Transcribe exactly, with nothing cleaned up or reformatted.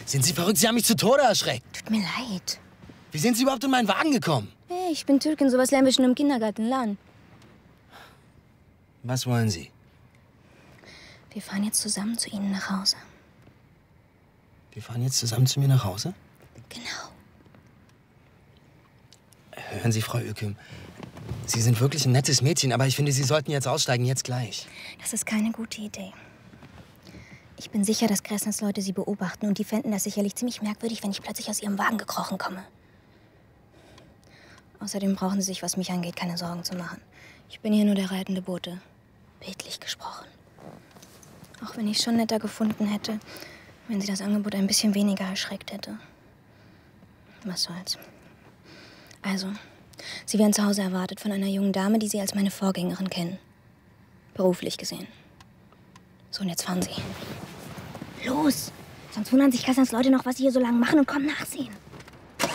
Sind Sie verrückt? Sie haben mich zu Tode erschreckt. Tut mir leid. Wie sind Sie überhaupt in meinen Wagen gekommen? Hey, ich bin Türkin, sowas lernen wir schon im Kindergarten lernen. Was wollen Sie? Wir fahren jetzt zusammen zu Ihnen nach Hause. Wir fahren jetzt zusammen zu mir nach Hause? Genau. Hören Sie, Frau Öküm, Sie sind wirklich ein nettes Mädchen, aber ich finde, Sie sollten jetzt aussteigen, jetzt gleich. Das ist keine gute Idee. Ich bin sicher, dass Kressners Leute Sie beobachten und die fänden das sicherlich ziemlich merkwürdig, wenn ich plötzlich aus Ihrem Wagen gekrochen komme. Außerdem brauchen Sie sich, was mich angeht, keine Sorgen zu machen. Ich bin hier nur der reitende Bote. Bildlich gesprochen. Auch wenn ich es schon netter gefunden hätte, wenn sie das Angebot ein bisschen weniger erschreckt hätte. Was soll's. Also, Sie werden zu Hause erwartet von einer jungen Dame, die Sie als meine Vorgängerin kennen. Beruflich gesehen. So, und jetzt fahren Sie. Los! Sonst wundern sich Kassans Leute noch, was Sie hier so lange machen und kommen nachsehen.